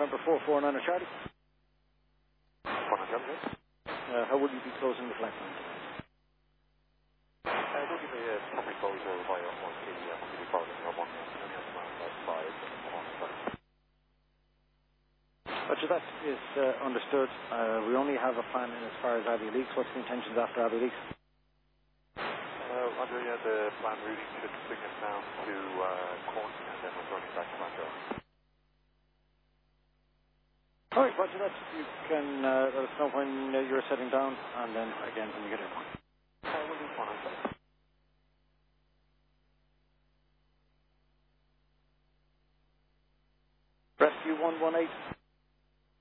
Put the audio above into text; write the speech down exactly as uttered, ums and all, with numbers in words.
November four four nine Charlie. four nine Charlie, yes. Uh, how will you be closing the flight line? Uh, we'll give a uh, traffic closure via one K, uh, one K departing from one K, about five, on seven. Roger, that is uh, understood. Uh, we only have a plan in as far as Abbey Leaks. What's the intentions after Abbey Leaks? Uh, Andrea, the plan routing should bring us down to uh, Cork and then returning back to Manchester. All right, Roger that. You can uh, let us know when uh, you're setting down, and then again when you get airborne. Uh, we'll do four nine Charlie. Rescue one one eight.